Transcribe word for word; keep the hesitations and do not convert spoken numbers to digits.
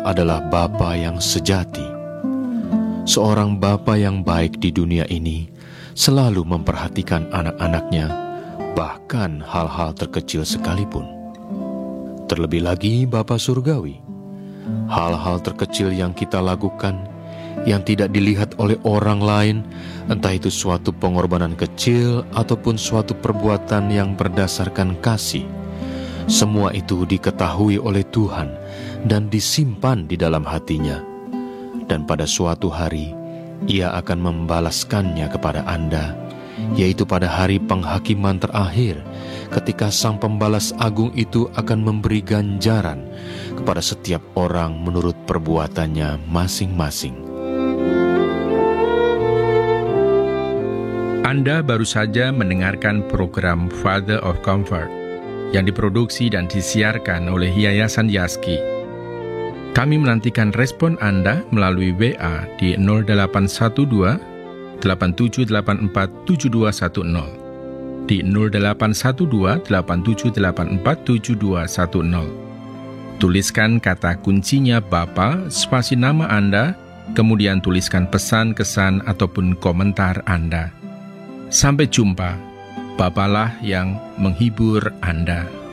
adalah Bapa yang sejati. Seorang Bapa yang baik di dunia ini selalu memperhatikan anak-anaknya, bahkan hal-hal terkecil sekalipun. Terlebih lagi Bapa Surgawi, hal-hal terkecil yang kita lakukan, yang tidak dilihat oleh orang lain, entah itu suatu pengorbanan kecil ataupun suatu perbuatan yang berdasarkan kasih, semua itu diketahui oleh Tuhan dan disimpan di dalam hatinya. Dan pada suatu hari, Ia akan membalaskannya kepada Anda, yaitu pada hari penghakiman terakhir, ketika Sang Pembalas Agung itu akan memberi ganjaran kepada setiap orang menurut perbuatannya masing-masing. Anda baru saja mendengarkan program Father of Comfort yang diproduksi dan disiarkan oleh Yayasan Yaski. Kami menantikan respon Anda melalui W A di nol delapan satu dua, delapan tujuh delapan empat, tujuh dua satu nol, di nol delapan satu dua, delapan tujuh delapan empat, tujuh dua satu nol. Tuliskan kata kuncinya Bapa, spasi nama Anda, kemudian tuliskan pesan, kesan, ataupun komentar Anda. Sampai jumpa. Bapalah yang menghibur Anda.